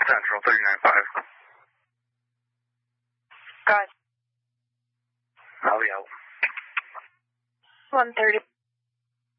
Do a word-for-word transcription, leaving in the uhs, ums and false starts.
Central, thirty-nine five. Got it. I'll be out. one thirty.